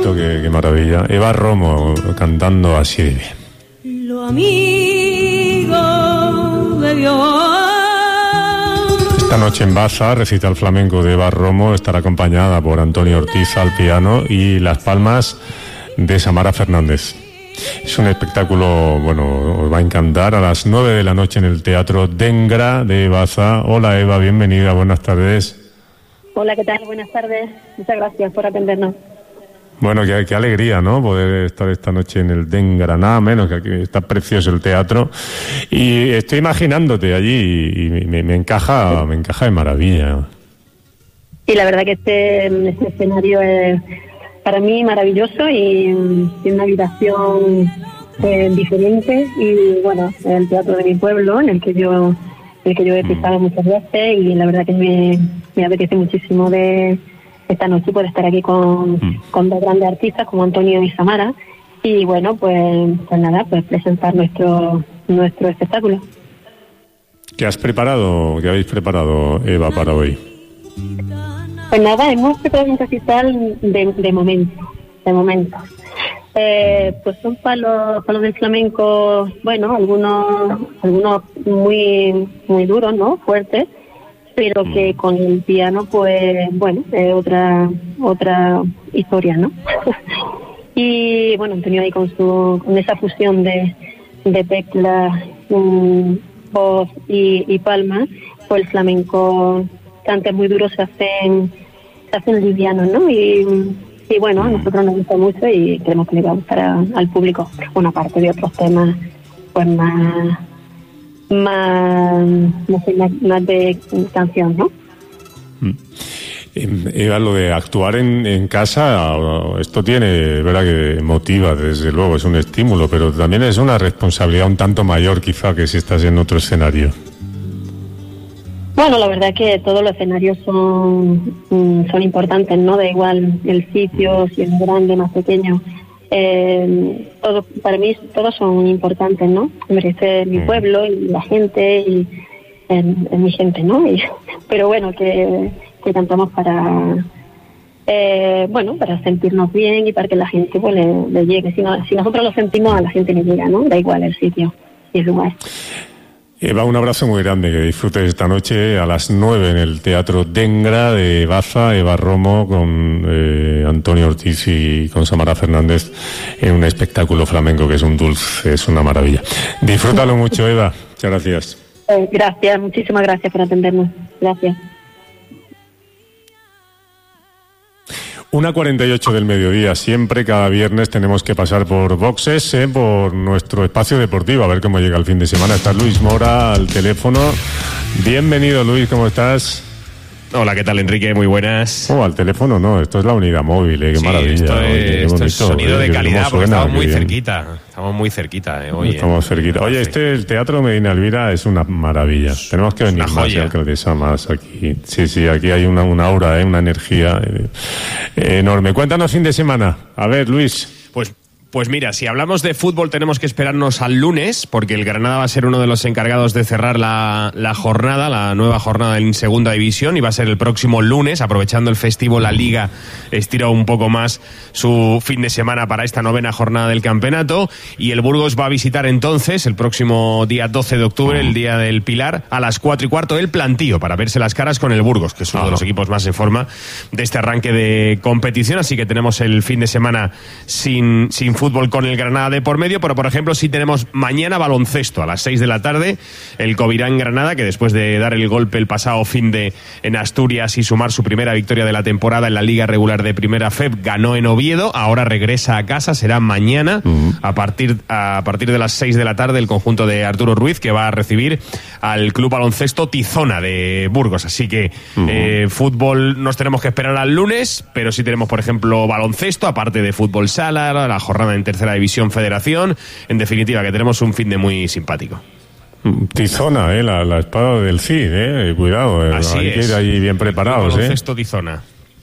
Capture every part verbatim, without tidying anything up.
bonito, qué, qué maravilla. Eva Romo cantando así de bien. Lo amigo de Dios. Esta noche en Baza, recital flamenco de Eva Romo, estará acompañada por Antonio Ortiz al piano y las palmas de Samara Fernández. Es un espectáculo, bueno, os va a encantar, a las nueve de la noche en el Teatro Dengra de Baza. Hola Eva, bienvenida, buenas tardes. Hola, ¿qué tal? Buenas tardes. Muchas gracias por atendernos. Bueno, qué, qué alegría, ¿no? Poder estar esta noche en el Dengra, nada menos, que aquí está precioso el teatro. Y estoy imaginándote allí y me, me encaja, me encaja de maravilla. Y la verdad que este, este escenario es para mí maravilloso y tiene una habitación eh, diferente y bueno, el teatro de mi pueblo en el que yo, en el que yo he pisado mm. muchas veces y la verdad que me, me apetece muchísimo de esta noche poder estar aquí con, mm. con dos grandes artistas como Antonio y Samara y bueno, pues, pues nada, pues presentar nuestro nuestro espectáculo. ¿Qué has preparado, qué habéis preparado, Eva, para hoy? Pues nada, hemos preparado un recital de, de momento, de momento. Eh, pues son palos, palos del flamenco, bueno, algunos, algunos muy, muy duros, ¿no? Fuertes, pero que con el piano, pues, bueno, es otra, otra historia, ¿no? Y bueno, Antonio ahí con su, con esa fusión de, de teclas, um, voz y, y palmas, pues el flamenco cantes muy duros se hacen se hacen livianos, ¿no? Y, y bueno, a nosotros nos gusta mucho y creemos que le va a gustar a, al público. Una parte de otros temas, pues más más no sé, más, más de canción, ¿no? Eva, lo de actuar en, en casa, esto tiene, verdad que motiva, desde luego, es un estímulo, pero también es una responsabilidad un tanto mayor quizá que si estás en otro escenario. Bueno, la verdad es que todos los escenarios son son importantes, ¿no? Da igual el sitio, si es grande, más pequeño. Eh, todo, para mí todos son importantes, ¿no? Merece es mi pueblo y la gente y es, es mi gente, ¿no? Y, pero bueno, que, que cantamos para eh, bueno, para sentirnos bien y para que la gente pues le, le llegue. Si, no, si nosotros lo sentimos, a la gente le llega, ¿no? Da igual el sitio y el lugar. Eva, un abrazo muy grande, que disfrutes esta noche a las nueve en el Teatro Dengra de Baza, Eva Romo con eh, Antonio Ortiz y con Samara Fernández en un espectáculo flamenco que es un dulce, es una maravilla. Disfrútalo mucho, Eva. Muchas gracias. Eh, gracias, muchísimas gracias por atendernos. Gracias. una cuarenta y ocho del mediodía, siempre, cada viernes tenemos que pasar por Boxes, eh, por nuestro espacio deportivo, a ver cómo llega el fin de semana. Está Luis Mora al teléfono. Bienvenido, Luis, ¿cómo estás? Hola, ¿qué tal, Enrique? Muy buenas. Oh, al teléfono no, esto es la unidad móvil, eh, qué sí, maravilla. Esto es, Oye, esto bonito, es sonido eh, de calidad, porque suena, estamos muy bien. cerquita. Estamos muy cerquita, eh, hoy. Estamos eh, cerquita. Oye, este, el Teatro Medina Elvira es una maravilla. Tenemos que venir más, ya, alcaldesa, más aquí. Sí, sí, aquí hay una, una aura, eh, una energía eh, eh, enorme. Cuéntanos fin de semana. A ver, Luis. Pues... Pues mira, si hablamos de fútbol tenemos que esperarnos al lunes, porque el Granada va a ser uno de los encargados de cerrar la, la jornada, la nueva jornada en Segunda División, y va a ser el próximo lunes, aprovechando el festivo. La Liga estira un poco más su fin de semana para esta novena jornada del campeonato, y el Burgos va a visitar entonces, el próximo día doce de octubre, el día del Pilar, a las cuatro y cuarto, el Plantío, para verse las caras con el Burgos, que es uno de los equipos más en forma de este arranque de competición, así que tenemos el fin de semana sin, sin fútbol fútbol con el Granada de por medio, pero por ejemplo sí tenemos mañana baloncesto a las seis de la tarde, el Covirán Granada, que después de dar el golpe el pasado fin de en Asturias y sumar su primera victoria de la temporada en la Liga Regular de Primera F E B, ganó en Oviedo, ahora regresa a casa, será mañana uh-huh. a partir a partir de las seis de la tarde, el conjunto de Arturo Ruiz, que va a recibir al Club Baloncesto Tizona de Burgos, así que uh-huh. eh, fútbol nos tenemos que esperar al lunes, pero sí tenemos por ejemplo baloncesto, aparte de fútbol sala, la jornada en Tercera División Federación, en definitiva que tenemos un fin de muy simpático. Tizona, eh, la, la espada del Cid, eh, cuidado, eh, hay que ir ahí bien preparados, baloncesto eh. Tizona.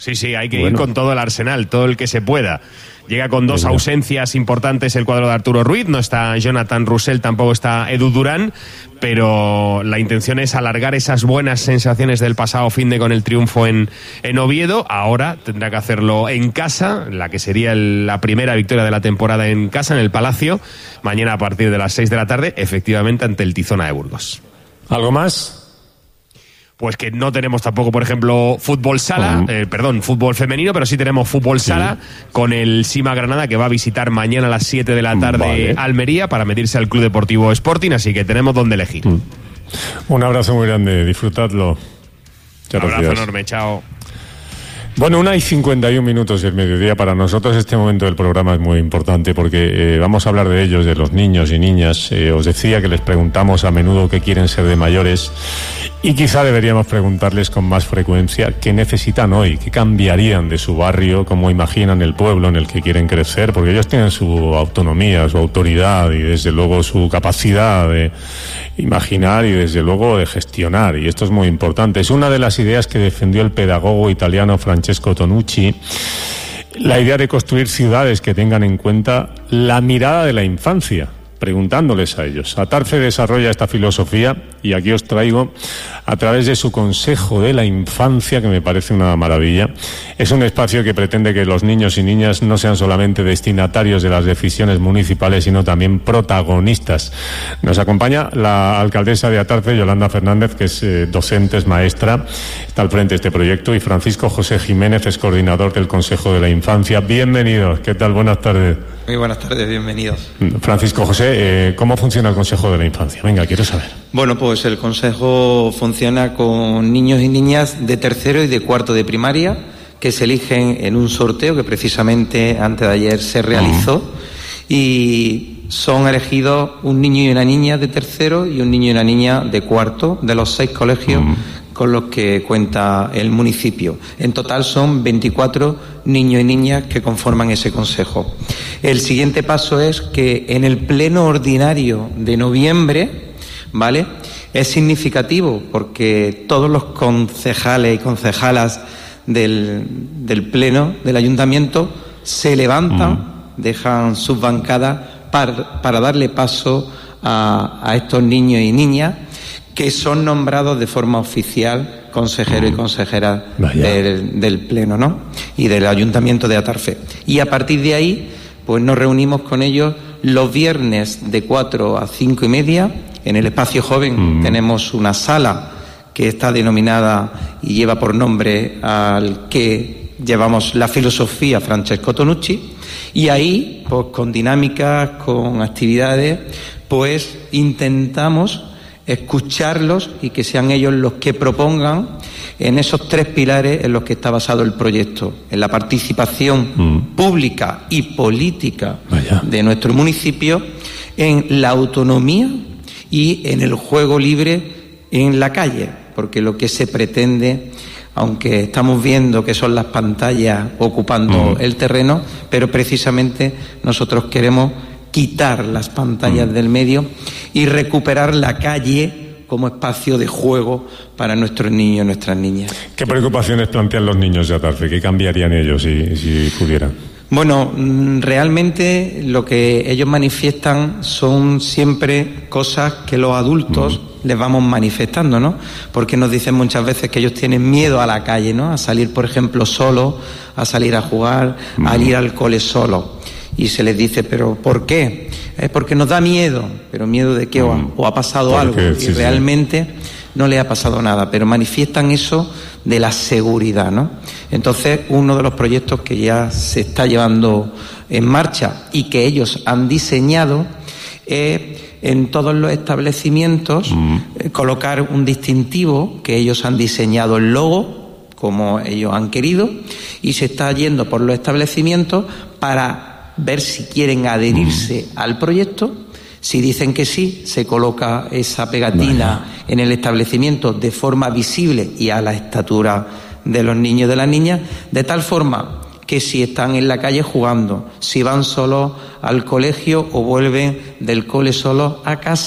Sí, sí, hay que bueno. ir con todo el arsenal, todo el que se pueda. Llega con dos Venga. ausencias importantes el cuadro de Arturo Ruiz, no está Jonathan Roussel, tampoco está Edu Durán, pero la intención es alargar esas buenas sensaciones del pasado finde con el triunfo en, en Oviedo. Ahora tendrá que hacerlo en casa, la que sería el, la primera victoria de la temporada en casa, en el Palacio, mañana a partir de las seis de la tarde, efectivamente ante el Tizona de Burgos. ¿Algo más? Pues que no tenemos tampoco, por ejemplo, fútbol sala, uh-huh. eh, perdón, fútbol femenino, pero sí tenemos fútbol sí. sala con el Sima Granada, que va a visitar mañana a las siete de la tarde vale. Almería para medirse al Club Deportivo Sporting, así que tenemos donde elegir. Uh-huh. Un abrazo muy grande, disfrutadlo. Un abrazo enorme, chao. Bueno, una y cincuenta y un minutos del mediodía. Para nosotros este momento del programa es muy importante porque eh, vamos a hablar de ellos, de los niños y niñas. Eh, os decía que les preguntamos a menudo qué quieren ser de mayores y quizá deberíamos preguntarles con más frecuencia qué necesitan hoy, qué cambiarían de su barrio, cómo imaginan el pueblo en el que quieren crecer, porque ellos tienen su autonomía, su autoridad y desde luego su capacidad de imaginar y desde luego de gestionar, y esto es muy importante. Es una de las ideas que defendió el pedagogo italiano Francesco Tonucci, la idea de construir ciudades que tengan en cuenta la mirada de la infancia, preguntándoles a ellos. Atarfe desarrolla esta filosofía y aquí os traigo a través de su Consejo de la Infancia, que me parece una maravilla. Es un espacio que pretende que los niños y niñas no sean solamente destinatarios de las decisiones municipales, sino también protagonistas. Nos acompaña la alcaldesa de Atarfe, Yolanda Fernández, que es eh, docente, es maestra, está al frente de este proyecto, y Francisco José Jiménez es coordinador del Consejo de la Infancia. Bienvenidos, ¿qué tal? Buenas tardes. Muy buenas tardes, bienvenidos. Francisco José, eh, ¿cómo funciona el Consejo de la Infancia? Venga, quiero saber. Bueno, pues el Consejo funciona con niños y niñas de tercero y de cuarto de primaria, que se eligen en un sorteo que precisamente antes de ayer se realizó, uh-huh. y son elegidos un niño y una niña de tercero y un niño y una niña de cuarto, de los seis colegios uh-huh. con los que cuenta el municipio. En total son veinticuatro niños y niñas que conforman ese consejo. El siguiente paso es que en el pleno ordinario de noviembre, ¿vale?, es significativo porque todos los concejales y concejalas del, del pleno del ayuntamiento se levantan, uh-huh. dejan sus bancadas para, para darle paso a, a estos niños y niñas que son nombrados de forma oficial consejero y consejera del, del Pleno, ¿no?, y del Ayuntamiento de Atarfe. Y a partir de ahí, pues nos reunimos con ellos los viernes de cuatro a cinco y media. En el espacio joven mm. tenemos una sala que está denominada y lleva por nombre al que llevamos la filosofía Francesco Tonucci, y ahí, pues con dinámicas, con actividades, pues intentamos escucharlos y que sean ellos los que propongan en esos tres pilares en los que está basado el proyecto: en la participación mm. pública y política Vaya. de nuestro municipio, en la autonomía y en el juego libre en la calle, porque lo que se pretende, aunque estamos viendo que son las pantallas ocupando mm. el terreno, pero precisamente nosotros queremos quitar las pantallas mm. del medio y recuperar la calle como espacio de juego para nuestros niños y nuestras niñas. ¿Qué preocupaciones plantean los niños de Atarfe? ¿Qué cambiarían ellos si, si pudieran? Bueno, realmente lo que ellos manifiestan son siempre cosas que los adultos mm. les vamos manifestando, ¿no? Porque nos dicen muchas veces que ellos tienen miedo a la calle, ¿no?, a salir, por ejemplo, solos, a salir a jugar, mm. a ir al cole solos. Y se les dice, ¿pero por qué? Es porque nos da miedo. ¿Pero miedo de qué? Mm. ¿O ha pasado algo? Sí, y realmente sí. no le ha pasado nada, pero manifiestan eso de la seguridad, ¿no? Entonces, uno de los proyectos que ya se está llevando en marcha y que ellos han diseñado es en todos los establecimientos mm. eh, colocar un distintivo que ellos han diseñado, el logo, como ellos han querido, y se está yendo por los establecimientos para ver si quieren adherirse mm. al proyecto. Si dicen que sí, se coloca esa pegatina Vaya. en el establecimiento de forma visible y a la estatura de los niños y de las niñas, de tal forma que si están en la calle jugando, si van solos al colegio o vuelven del cole solos a casa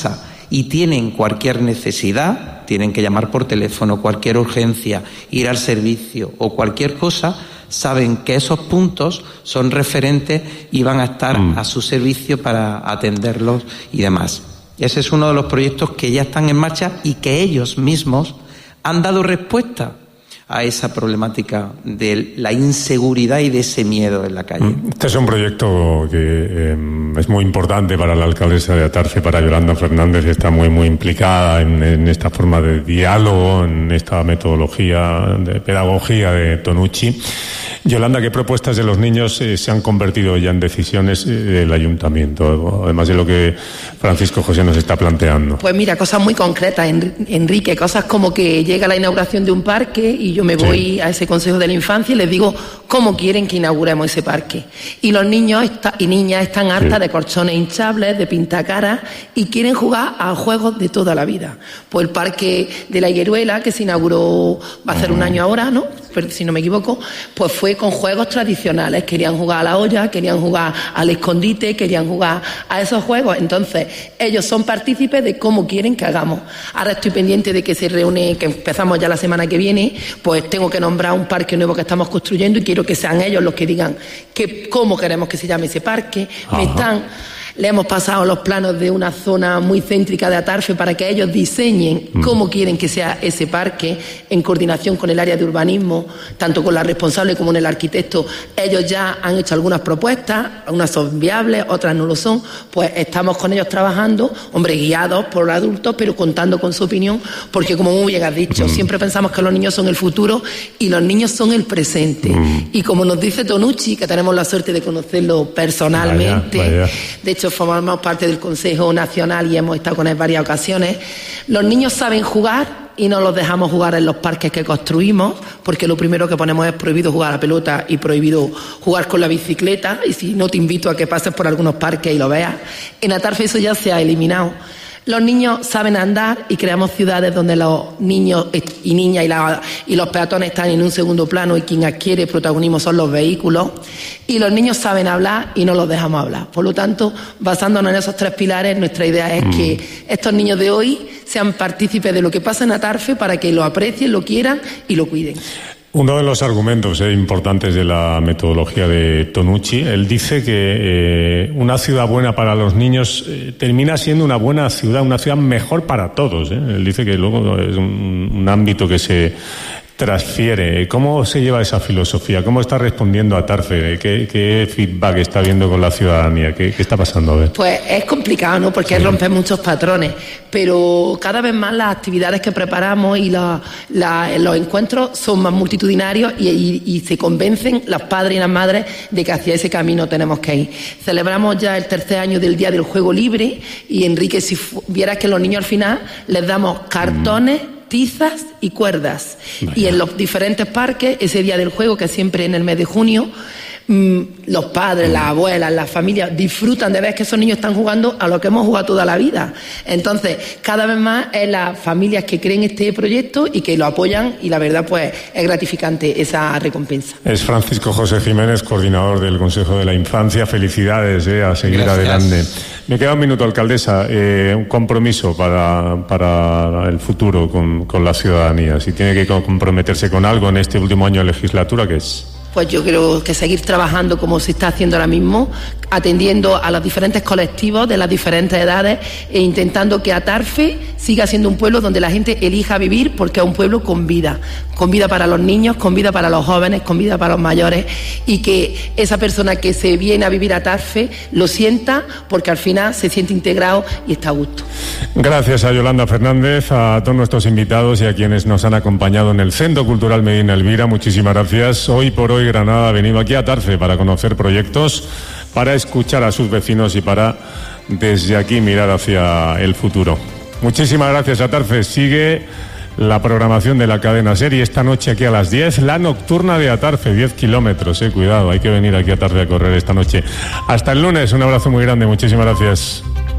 y tienen cualquier necesidad, tienen que llamar por teléfono, cualquier urgencia, ir al servicio o cualquier cosa, saben que esos puntos son referentes y van a estar mm. a su servicio para atenderlos y demás. Ese es uno de los proyectos que ya están en marcha y que ellos mismos han dado respuesta a esa problemática de la inseguridad y de ese miedo en la calle. Este es un proyecto que eh, es muy importante para la alcaldesa de Atarfe, para Yolanda Fernández, que está muy muy implicada en, en esta forma de diálogo, en esta metodología de pedagogía de Tonucci. Yolanda, ¿qué propuestas de los niños eh, se han convertido ya en decisiones eh, del ayuntamiento, además de lo que Francisco José nos está planteando? Pues mira, cosas muy concretas, Enrique, cosas como que llega la inauguración de un parque y yo me voy sí. a ese Consejo de la Infancia y les digo cómo quieren que inauguremos ese parque. Y los niños está, y niñas están hartas sí. de colchones hinchables, de pintacaras y quieren jugar a juegos de toda la vida. Pues el parque de la Higueruela, que se inauguró, va a ser un año ahora, ¿no? Pero si no me equivoco, pues fue con juegos tradicionales. Querían jugar a la olla, querían jugar al escondite, querían jugar a esos juegos. Entonces, ellos son partícipes de cómo quieren que hagamos. Ahora estoy pendiente de que se reúne, que empezamos ya la semana que viene, pues tengo que nombrar un parque nuevo que estamos construyendo y quiero que sean ellos los que digan que, cómo queremos que se llame ese parque. Ajá. Me están... Le hemos pasado los planos de una zona muy céntrica de Atarfe para que ellos diseñen mm. cómo quieren que sea ese parque en coordinación con el área de urbanismo, tanto con la responsable como con el arquitecto. Ellos ya han hecho algunas propuestas, unas son viables, otras no lo son, pues estamos con ellos trabajando, hombre, guiados por adultos, pero contando con su opinión, porque como muy bien has dicho, mm. siempre pensamos que los niños son el futuro y los niños son el presente. Mm. Y como nos dice Tonucci, que tenemos la suerte de conocerlo personalmente, vaya, vaya. De hecho formamos parte del Consejo Nacional y hemos estado con él en varias ocasiones. Los niños saben jugar y no los dejamos jugar en los parques que construimos, porque lo primero que ponemos es prohibido jugar a la pelota y prohibido jugar con la bicicleta, y si no te invito a que pases por algunos parques y lo veas. En Atarfe eso ya se ha eliminado. Los niños saben andar y creamos ciudades donde los niños y niñas y, la, y los peatones están en un segundo plano y quien adquiere protagonismo son los vehículos. Y los niños saben hablar y no los dejamos hablar. Por lo tanto, basándonos en esos tres pilares, nuestra idea es mm. que estos niños de hoy sean partícipes de lo que pasa en Atarfe para que lo aprecien, lo quieran y lo cuiden. Uno de los argumentos eh, importantes de la metodología de Tonucci, él dice que eh, una ciudad buena para los niños eh, termina siendo una buena ciudad, una ciudad mejor para todos. Eh. Él dice que luego es un, un ámbito que se transfiere. ¿Cómo se lleva esa filosofía? ¿Cómo está respondiendo Atarfe? ¿Qué, qué feedback está viendo con la ciudadanía? ¿Qué, qué está pasando? A ver. Pues es complicado, ¿no? Porque sí. rompe muchos patrones, pero cada vez más las actividades que preparamos y la, la, los encuentros son más multitudinarios y, y, y se convencen los padres y las madres de que hacia ese camino tenemos que ir. Celebramos ya el tercer año del Día del Juego Libre y, Enrique, si vieras que los niños al final les damos cartones, mm. tizas y cuerdas. Vaya. Y en los diferentes parques, ese día del juego, que siempre en el mes de junio, mmm, los padres, las abuelas, las familias disfrutan de ver que esos niños están jugando a lo que hemos jugado toda la vida. Entonces, cada vez más es las familias que creen este proyecto y que lo apoyan, y la verdad pues es gratificante esa recompensa. Es Francisco José Jiménez, coordinador del Consejo de la Infancia. Felicidades, eh, a seguir Gracias. Adelante. Me queda un minuto, alcaldesa. Eh, un compromiso para, para el futuro con, con la ciudadanía. Si tiene que comprometerse con algo en este último año de legislatura, ¿qué es? Pues yo creo que seguir trabajando como se está haciendo ahora mismo, atendiendo a los diferentes colectivos de las diferentes edades e intentando que Atarfe siga siendo un pueblo donde la gente elija vivir, porque es un pueblo con vida, con vida para los niños, con vida para los jóvenes, con vida para los mayores, y que esa persona que se viene a vivir a Atarfe lo sienta, porque al final se siente integrado y está a gusto. Gracias a Yolanda Fernández, a todos nuestros invitados y a quienes nos han acompañado en el Centro Cultural Medina Elvira. Muchísimas gracias. Hoy por hoy Granada ha venido aquí a Atarfe para conocer proyectos, para escuchar a sus vecinos y para desde aquí mirar hacia el futuro. Muchísimas gracias, Atarfe. Sigue la programación de la cadena SER y esta noche aquí a las diez, la nocturna de Atarfe, diez kilómetros, eh, cuidado, hay que venir aquí a Atarfe a correr esta noche. Hasta el lunes, un abrazo muy grande, muchísimas gracias.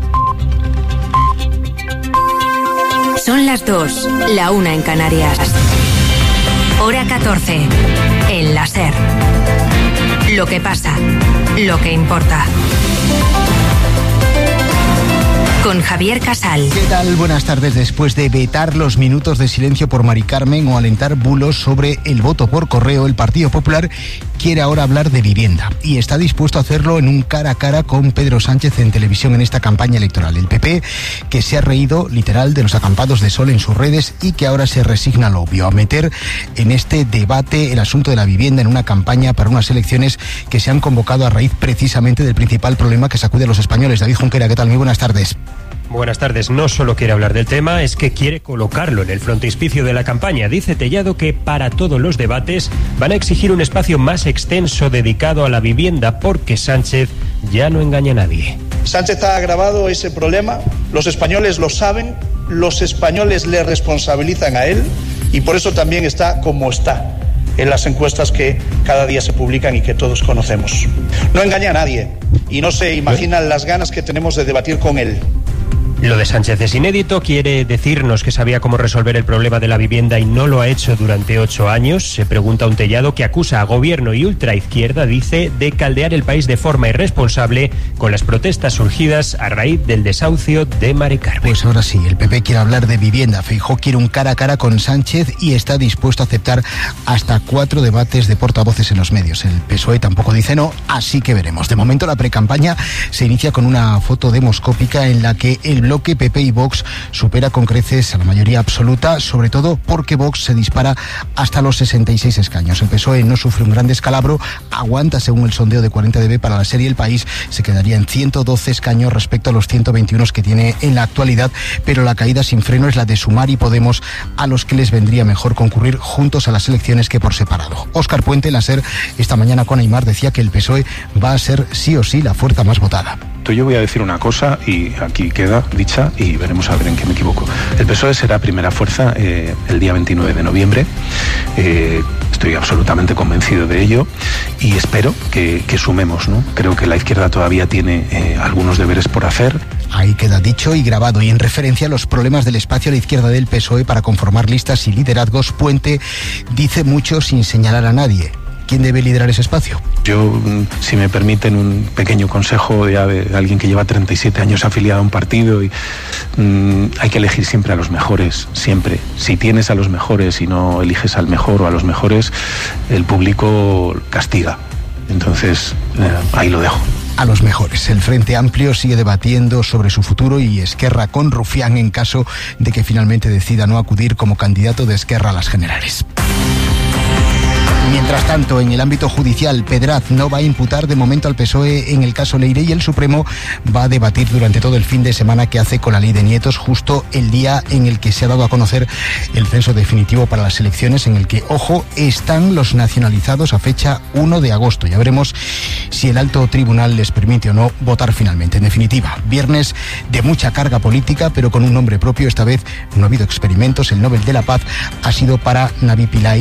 Son las dos, la una en Canarias. Hora catorce, en la SER. Lo que pasa, lo que importa. con Javier Casal. ¿Qué tal? Buenas tardes. Después de vetar los minutos de silencio por Mari Carmen o alentar bulos sobre el voto por correo, el Partido Popular quiere ahora hablar de vivienda y está dispuesto a hacerlo en un cara a cara con Pedro Sánchez en televisión en esta campaña electoral. El P P, que se ha reído literal de los acampados de sol en sus redes y que ahora se resigna a lo obvio, a meter en este debate el asunto de la vivienda en una campaña para unas elecciones que se han convocado a raíz precisamente del principal problema que sacude a los españoles. David Junquera, ¿qué tal? Muy buenas tardes. Buenas tardes. No solo quiere hablar del tema, es que quiere colocarlo en el frontispicio de la campaña. Dice Tellado que para todos los debates van a exigir un espacio más extenso dedicado a la vivienda porque Sánchez ya no engaña a nadie. Sánchez ha agravado ese problema, los españoles lo saben, los españoles le responsabilizan a él y por eso también está como está en las encuestas que cada día se publican y que todos conocemos. No engaña a nadie y no se imaginan las ganas que tenemos de debatir con él. Lo de Sánchez es inédito, quiere decirnos que sabía cómo resolver el problema de la vivienda y no lo ha hecho durante ocho años. Se pregunta un Tellado que acusa a gobierno y ultraizquierda, dice, de caldear el país de forma irresponsable con las protestas surgidas a raíz del desahucio de Mari Carmen. Pues ahora sí, el P P quiere hablar de vivienda. Feijóo quiere un cara a cara con Sánchez y está dispuesto a aceptar hasta cuatro debates de portavoces en los medios. El P S O E tampoco dice no, así que veremos. De momento la precampaña se inicia con una foto demoscópica en la que el bloque P P y Vox supera con creces a la mayoría absoluta, sobre todo porque Vox se dispara hasta los sesenta y seis escaños. El P S O E no sufre un gran descalabro, aguanta según el sondeo de cuarenta D B para la serie El País, se quedaría en ciento doce escaños respecto a los ciento veintiuno que tiene en la actualidad, pero la caída sin freno es la de Sumar y Podemos, a los que les vendría mejor concurrir juntos a las elecciones que por separado. Óscar Puente, en la SER, esta mañana con Aimar, decía que el P S O E va a ser sí o sí la fuerza más votada. Yo voy a decir una cosa y aquí queda dicha y veremos a ver en qué me equivoco. El P S O E será primera fuerza eh, el día veintinueve de noviembre. Eh, estoy absolutamente convencido de ello y espero que, que sumemos, ¿no? Creo que la izquierda todavía tiene eh, algunos deberes por hacer. Ahí queda dicho y grabado. Y en referencia a los problemas del espacio a la izquierda del P S O E para conformar listas y liderazgos, Puente dice mucho sin señalar a nadie. ¿Quién debe liderar ese espacio? Yo, si me permiten un pequeño consejo ya de alguien que lleva treinta y siete años afiliado a un partido, y mmm, hay que elegir siempre a los mejores, siempre. Si tienes a los mejores y no eliges al mejor o a los mejores, el público castiga. Entonces, eh, ahí lo dejo. A los mejores. El Frente Amplio sigue debatiendo sobre su futuro y Esquerra con Rufián en caso de que finalmente decida no acudir como candidato de Esquerra a las generales. Mientras tanto, en el ámbito judicial, Pedraz no va a imputar de momento al P S O E en el caso Leire y el Supremo va a debatir durante todo el fin de semana qué hace con la ley de nietos, justo el día en el que se ha dado a conocer el censo definitivo para las elecciones, en el que, ojo, están los nacionalizados a fecha uno de agosto. Ya veremos si el alto tribunal les permite o no votar finalmente. En definitiva, viernes de mucha carga política, pero con un nombre propio. Esta vez no ha habido experimentos. El Nobel de la Paz ha sido para Navi Pillay.